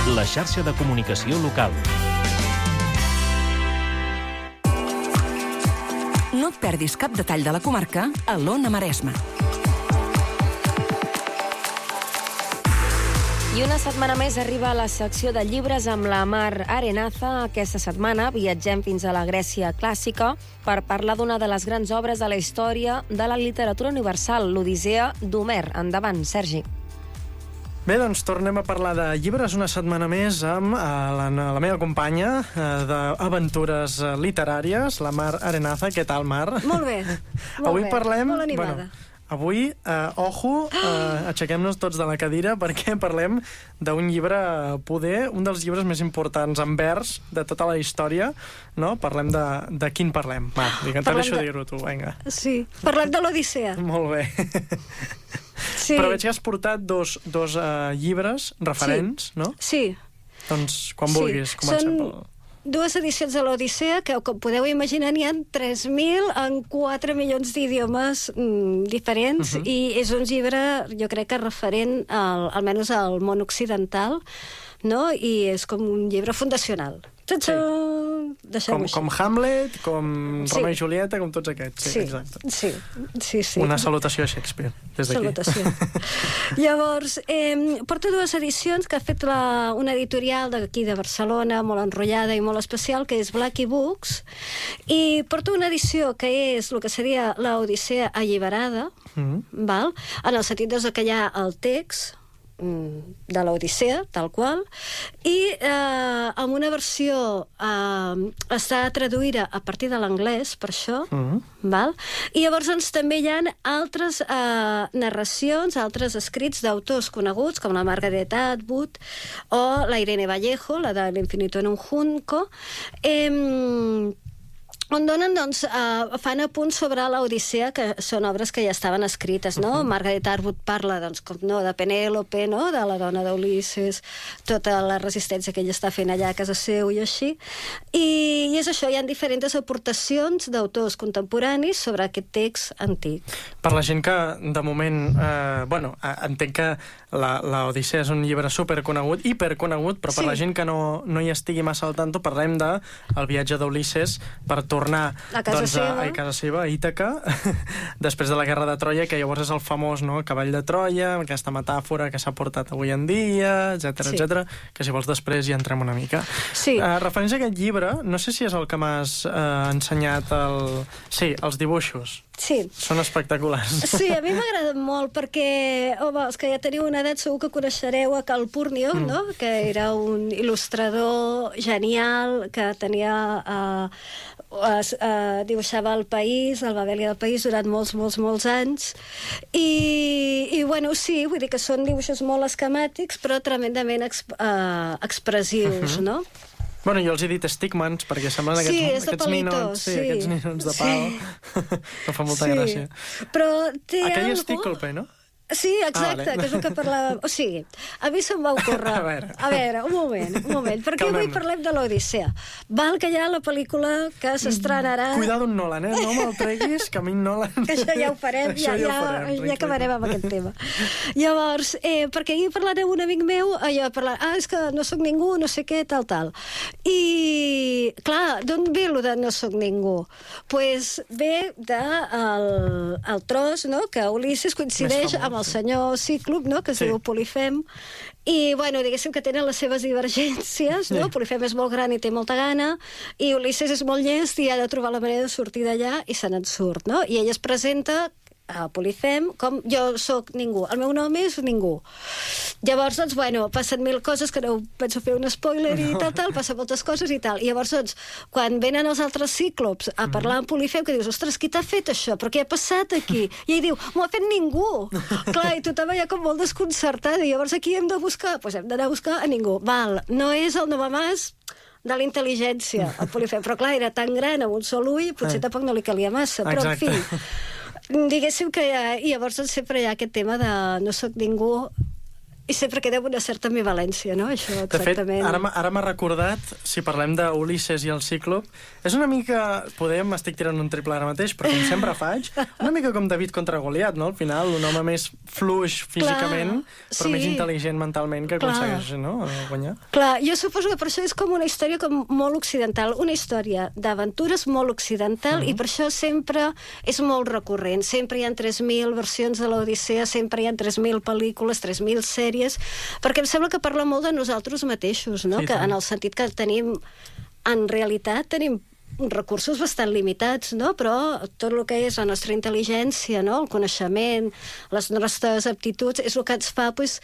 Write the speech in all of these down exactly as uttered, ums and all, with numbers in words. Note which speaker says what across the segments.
Speaker 1: la xarxa de comunicació local.
Speaker 2: No et perdis cap detall de la comarca a l'Ona Maresme.
Speaker 3: I una setmana més arriba a la secció de llibres amb la Mar Arenaza. Aquesta setmana viatgem fins a la Grècia clàssica per parlar d'una de les grans obres de la història de la literatura universal, l'Odissea d'Homer. Endavant, Sergi.
Speaker 4: Bé, doncs tornem a parlar de llibres una setmana més amb eh, la, la meva companya eh, d'aventures eh, literàries, la Mar Arenaza. Què tal, Mar?
Speaker 5: Molt bé. Molt
Speaker 4: Avui
Speaker 5: bé.
Speaker 4: parlem...
Speaker 5: Molt animada.
Speaker 4: Bueno, avui, eh, ojo, eh, aixequem-nos tots de la cadira perquè parlem d'un llibre, poder, un dels llibres més importants en vers de tota la història, no? Parlem de, de quin parlem? Va, digue'm, te deixo de... dir-ho tu, vinga.
Speaker 5: Sí, parlem de l'Odissea.
Speaker 4: Molt bé.
Speaker 5: Sí.
Speaker 4: Però veig que has portat dos, dos uh, llibres referents,
Speaker 5: sí.
Speaker 4: no?
Speaker 5: Sí.
Speaker 4: Doncs, quan
Speaker 5: sí.
Speaker 4: vulguis, comencem
Speaker 5: Són...
Speaker 4: pel...
Speaker 5: dues edicions de l'Odissea, que, com podeu imaginar, n'hi ha tres mil en quatre milions d'idiomes mm, diferents, uh -huh. i és un llibre, jo crec que referent, al, almenys al món occidental, no? I és com un llibre fundacional.
Speaker 4: Sí. Com, com Hamlet, com
Speaker 5: sí.
Speaker 4: Romeo i Julieta, com tots aquests. Sí,
Speaker 5: sí.
Speaker 4: exacte.
Speaker 5: Sí. Sí, sí.
Speaker 4: Una salutació a Shakespeare, des d'aquí.
Speaker 5: Salutació. Llavors, eh, porto dues edicions que ha fet la, una editorial d'aquí de Barcelona, molt enrotllada i molt especial, que és Blackie Books, i porto una edició que és el que seria l'Odissea alliberada, mm. val? En el sentit doncs, que hi ha el text de l'Odissea, tal qual, i eh, amb una versió eh, està traduïda a partir de l'anglès, per això, mm. val? I llavors doncs, també hi ha altres eh, narracions, altres escrits d'autors coneguts, com la Margaret Atwood o la Irene Vallejo, la de L'Infinito en un Junco, eh, on donen, doncs, uh, fan apunts sobre l'Odissea, que són obres que ja estaven escrites, no? Uh-huh. Margaret Atwood parla, doncs, com, no, de Penèlope, no?, de la dona d'Ulisses, tota la resistència que ella està fent allà a casa seu i així. I, i és això, hi ha diferents aportacions d'autors contemporanis sobre aquest text antic.
Speaker 4: Per la gent que, de moment, eh, bueno, entenc que l'Odissea és un llibre superconegut, hiperconegut, però per sí. la gent que no, no hi estigui massa al tanto, parlem de el viatge d'Ulisses per tornar
Speaker 5: a casa,
Speaker 4: doncs,
Speaker 5: seva.
Speaker 4: A, a casa seva, a Ítaca, després de la guerra de Troia, que llavors és el famós, no?, cavall de Troia, aquesta metàfora que s'ha portat avui en dia, etcètera, sí. etcètera, que si vols després hi entrem una mica.
Speaker 5: Sí.
Speaker 4: Uh, referents a aquest llibre, no sé si és el que m'has uh, ensenyat, el... sí, els dibuixos.
Speaker 5: Sí.
Speaker 4: Són espectaculars.
Speaker 5: Sí, a mi m'agraden molt perquè, home, els que ja teniu una edat segur que coneixereu a Cal Purnió, mm. no?, que era un il·lustrador genial que tenia... Uh, Es, uh, dibuixava el país, el Babeli del país, durant molts, molts, molts anys. I, i bueno, sí, vull dir que són dibuixos molt esquemàtics, però tremendament exp uh, expressius, uh-huh. no?
Speaker 4: Bueno, jo els he dit estigmans, perquè semblen aquests,
Speaker 5: sí, és de
Speaker 4: aquests ninots, sí, sí. aquests ninots de pau. Sí. Que fa molta sí. gràcia.
Speaker 5: Però té
Speaker 4: Aquell
Speaker 5: algo...
Speaker 4: estíclope, no?
Speaker 5: Sí, exacte, ah, vale. que és el que parlàvem. O sigui, a mi se'm va ocórrer...
Speaker 4: A veure.
Speaker 5: A veure, un moment, un moment. Perquè avui parlem de l'Odissea. Val que hi ha la pel·lícula que s'estrenarà...
Speaker 4: Cuidado amb Nolan, eh? No me'l treguis, que a mi Nolan...
Speaker 5: Que això ja ho farem, ja, ja, ho farem, ja acabarem amb aquest tema. Llavors, eh, perquè ahir parlant amb un amic meu, allò, parlant, ah, és que no sóc ningú, no sé què, tal, tal. I, clar, d'on ve lo de no sóc ningú? Doncs pues ve del de el tros, no?, que Ulisses coincideix amb el el senyor Cíclop, no?, que es sí. diu Polifem, i, bueno, diguéssim que tenen les seves divergències, no? Sí. Polifem és molt gran i té molta gana, i Ulisses és molt llest i ha de trobar la manera de sortir d'allà i se n'en surt, no? I ell es presenta a Polifem com jo sóc ningú, el meu nom és ningú. Llavors, doncs, bueno, passen mil coses que no penso fer un spoiler i no. tal, tal, passen moltes coses i tal. I llavors, doncs, quan venen els altres cíclops a parlar amb Polifem, que dius, ostres, qui t'ha fet això? Però què ha passat aquí? I ell diu, m'ho ha fet ningú. Clar, i tothom allà com molt desconcertat. I llavors aquí hem de buscar, doncs hem d'anar a buscar a ningú. Val, no és el nomamàs de la intel·ligència, el Polifem, però clar, era tan gran amb un sol ull, potser eh. tampoc no li calia massa, però
Speaker 4: exacte.
Speaker 5: En fi, diguéssim que hi ha, i llavors doncs, sempre hi ha aquest tema de no sóc ningú i sempre queda amb una certa ambivalència, no? Això, exactament.
Speaker 4: De fet, ara m'ha recordat, si parlem d'Ulisses i el Cíclop, és una mica, podem, estic tirant un triple ara mateix, però com sempre faig, una mica com David contra Goliat, no? Al final, un home més fluix físicament, clar, però sí, més intel·ligent mentalment, que aconsegueix, no?, guanyar.
Speaker 5: Clar, jo suposo que per això és com una història com molt occidental, una història d'aventures molt occidental, mm-hmm. i per això sempre és molt recurrent. Sempre hi ha tres mil versions de l'Odissea, sempre hi ha tres mil pel·lícules, tres mil sèries, perquè em sembla que parla molt de nosaltres mateixos, no? Sí, que en el sentit que tenim, en realitat, tenim recursos bastant limitats, no? Però tot el que és la nostra intel·ligència, no? El coneixement, les nostres aptituds, és el que ens fa, doncs,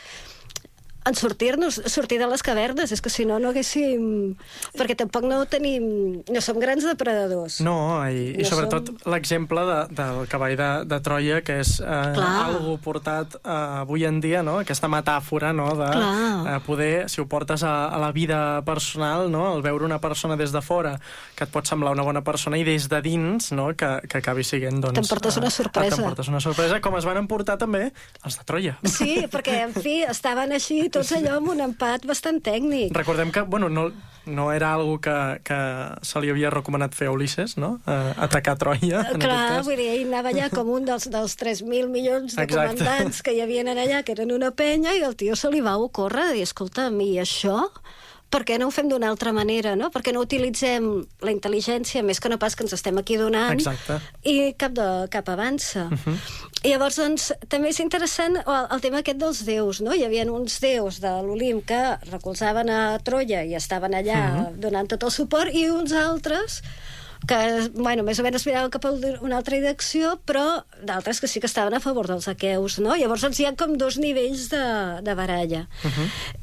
Speaker 5: en sortir-nos, sortir de les cavernes. És que si no, no haguéssim... Perquè tampoc no tenim... No som grans depredadors.
Speaker 4: No, i, no i sobretot som... l'exemple de, del cavall de, de Troia, que és eh, algo portat eh, avui en dia, no? Aquesta metàfora, no? De eh, poder, si ho portes a, a la vida personal, no? El veure una persona des de fora que et pot semblar una bona persona i des de dins, no? Que, que acabi sent, doncs...
Speaker 5: T'emportes una sorpresa.
Speaker 4: Eh, T'emportes una sorpresa, com es van emportar també els de Troia.
Speaker 5: Sí, perquè, en fi, estaven així tots allò amb un empat bastant tècnic.
Speaker 4: Recordem que, bueno, no, no era algo que, que se li havia recomanat fer a Ulisses, no? Uh, atacar Troia, en
Speaker 5: Clar,
Speaker 4: aquest cas.
Speaker 5: Vull dir, ell anava allà com un dels, dels tres mil milions de Exacte. comandants que hi havien allà, que eren una penya, i el tio se li va ocórrer i, escolta'm, i això... Per què no ho fem d'una altra manera, no? Per què no utilitzem la intel·ligència, més que no pas que ens estem aquí donant,
Speaker 4: Exacte.
Speaker 5: i cap, de, cap avança. Uh-huh. I llavors, doncs, també és interessant el, el tema aquest dels déus, no? Hi havia uns déus de l'Olimp que recolzaven a Troia i estaven allà uh-huh. donant tot el suport, i uns altres que, bueno, més o menys miraven cap a una altra direcció, però d'altres que sí que estaven a favor dels aqueus, no? Llavors doncs, hi ha com dos nivells de, de baralla. Uh-huh.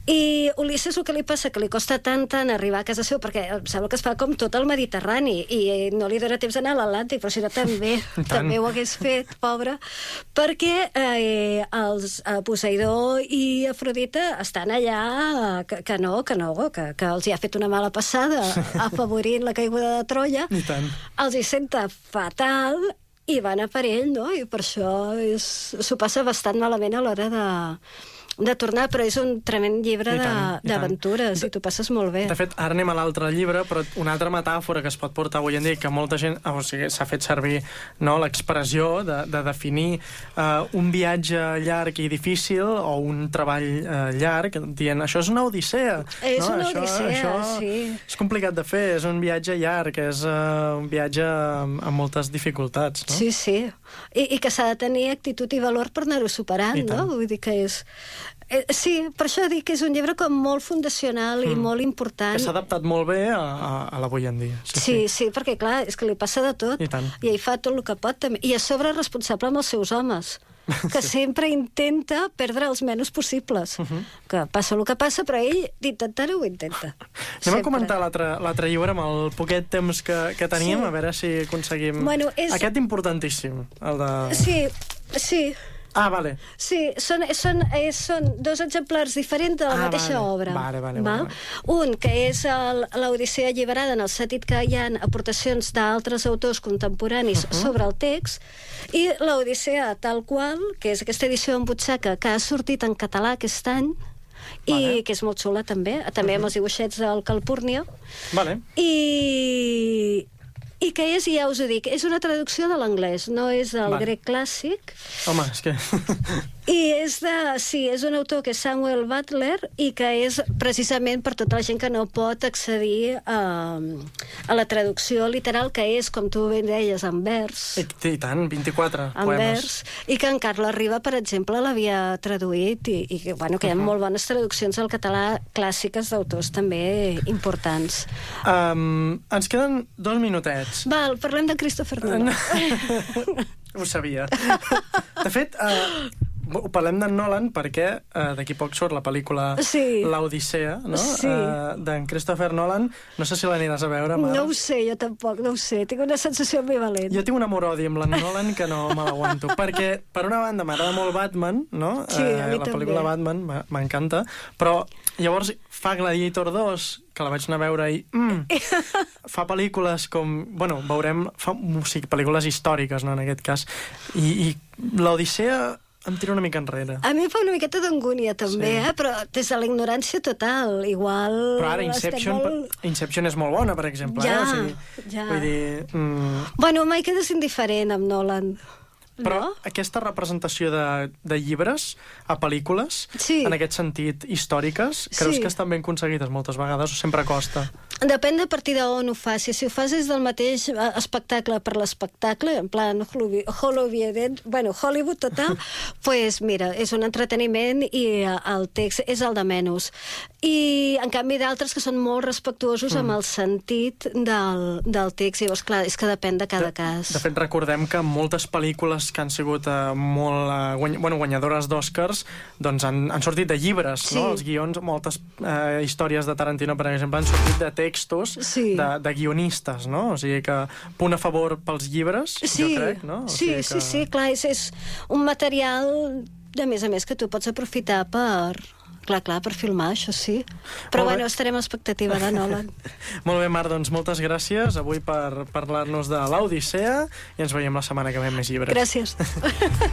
Speaker 5: I Ulisses, el que li passa, que li costa tant, tant arribar a casa seu, perquè em sembla que es fa com tot el Mediterrani, i no li dona temps d'anar a l'Atlàntic, però si no també, també ho hagués fet, pobre, perquè eh, els eh, Poseidó i Afrodita estan allà que, que no, que no, que, que els hi ha fet una mala passada afavorint la caiguda de Troia. Els hi senta fatal i van a per ell, no? I per això s'ho passa bastant malament a l'hora de... de tornar, però és un tremend llibre d'aventures, i, i t'ho passes molt bé.
Speaker 4: De fet, ara anem a l'altre llibre, però una altra metàfora que es pot portar avui en dia, que molta gent, o sigui, s'ha fet servir, no, l'expressió de, de definir uh, un viatge llarg i difícil o un treball uh, llarg, dient, això és una odissea.
Speaker 5: És
Speaker 4: no?
Speaker 5: una
Speaker 4: això,
Speaker 5: odissea,
Speaker 4: això
Speaker 5: sí.
Speaker 4: És complicat de fer, és un viatge llarg, és uh, un viatge amb, amb moltes dificultats, no?
Speaker 5: Sí, sí. I, i que s'ha de tenir actitud i valor per anar-ho superant, no? Vull dir que és... Eh, sí, per això dic que és un llibre com molt fundacional mm. i molt important.
Speaker 4: Que s'ha adaptat molt bé a, a, a l'avui en dia.
Speaker 5: Sí, sí, sí, perquè clar, és que li passa de tot.
Speaker 4: I tant.
Speaker 5: I ell fa tot el que pot també. I a sobre responsable amb els seus homes, que sí. sempre intenta perdre els menys possibles. Uh-huh. Que passa el que passa, però ell d'intentar-ho ho intenta.
Speaker 4: Anem sempre. a comentar l'altre llibre amb el poquet temps que, que tenim, sí. a veure si aconseguim...
Speaker 5: Bueno, és...
Speaker 4: Aquest importantíssim, el de...
Speaker 5: Sí, sí.
Speaker 4: Ah, vale.
Speaker 5: Sí, són, són, eh, són dos exemplars diferents de la ah, mateixa
Speaker 4: vale.
Speaker 5: obra.
Speaker 4: Vale, vale,
Speaker 5: val?
Speaker 4: vale.
Speaker 5: Un, que és l'Odissea alliberada, en el sentit que hi ha aportacions d'altres autors contemporanis uh-huh. sobre el text, i l'Odissea tal qual, que és aquesta edició en butxaca que ha sortit en català aquest any, vale. I que és molt xula també, també uh-huh. amb els dibuixets del Calpurnia.
Speaker 4: Vale.
Speaker 5: I... I que és, ja us ho dic, és una traducció de l'anglès, no és del vale. grec clàssic.
Speaker 4: Home, és que...
Speaker 5: I és de... Sí, és un autor que és Samuel Butler i que és precisament per tota la gent que no pot accedir a, a la traducció literal, que és, com tu ben deies, en vers.
Speaker 4: I, i tant, vint-i-quatre
Speaker 5: en
Speaker 4: poemes.
Speaker 5: Vers, i que en Carles Riba, per exemple, l'havia traduït i, i bueno, que hi ha uh-huh. molt bones traduccions al català clàssiques d'autors també importants.
Speaker 4: Um, ens queden dos minutets.
Speaker 5: Val, parlem de Christopher Nolan.
Speaker 4: Ho sabia. De fet, uh, parlem d'en Nolan perquè uh, d'aquí poc surt la pel·lícula
Speaker 5: sí.
Speaker 4: L'Odissea, no?
Speaker 5: Sí.
Speaker 4: Uh, d'en Christopher Nolan. No sé si l'aniràs a veure, Mar.
Speaker 5: No ho sé, jo tampoc, no ho sé. Tinc una sensació ambivalent.
Speaker 4: Jo tinc un amor-odi amb l'en Nolan que no me l'aguanto. Perquè, per una banda, m'agrada molt Batman, no?
Speaker 5: Sí, a mi
Speaker 4: uh, la
Speaker 5: també.
Speaker 4: pel·lícula Batman m'encanta, però llavors fa Gladiator dos, que la vaig anar a veure i... Mm, fa pel·lícules com... Bueno, veurem... Fa, o sigui, pel·lícules històriques, no?, en aquest cas. I, i l'Odissea em tira una mica enrere.
Speaker 5: A mi em fa una miqueta d'angúnia, també, sí. eh? Però des de la ignorància total, igual...
Speaker 4: Però ara Inception, molt... Inception és molt bona, per exemple.
Speaker 5: Ja,
Speaker 4: eh? O sigui,
Speaker 5: ja.
Speaker 4: Vull dir... Mm...
Speaker 5: Bueno, mai quedes indiferent amb Nolan.
Speaker 4: Però
Speaker 5: no?
Speaker 4: aquesta representació de, de llibres a pel·lícules,
Speaker 5: sí.
Speaker 4: en aquest sentit, històriques, creus
Speaker 5: sí.
Speaker 4: que estan ben aconseguides moltes vegades o sempre costa?
Speaker 5: Depèn de partir d'on ho facis. Si ho fas des del mateix espectacle per l'espectacle, en plan Hollywood, bueno, Hollywood total, pues mira, és un entreteniment i el text és el de menys. I en canvi d'altres que són molt respectuosos mm. amb el sentit del, del text. I llavors, clar, és que depèn de cada
Speaker 4: de,
Speaker 5: cas.
Speaker 4: De fet, recordem que moltes pel·lícules que han sigut uh, molt uh, guany bueno, guanyadores d'Oscars doncs han, han sortit de llibres, sí. no? Els guions, moltes uh, històries de Tarantino, per exemple, han sortit de textos
Speaker 5: sí.
Speaker 4: de, de guionistes, no? O sigui que punt a favor pels llibres,
Speaker 5: sí.
Speaker 4: jo crec, no? O
Speaker 5: sí,
Speaker 4: sigui que...
Speaker 5: sí, sí, clar, és, és un material, de més a més, que tu pots aprofitar per... Clar, clar, per filmar, això sí. Però,
Speaker 4: molt
Speaker 5: bueno,
Speaker 4: bé.
Speaker 5: estarem a expectativa de Nolan.
Speaker 4: Molt bé, Mar, doncs moltes gràcies avui per parlar-nos de l'Odissea i ens veiem la setmana que ve amb més llibres.
Speaker 5: Gràcies.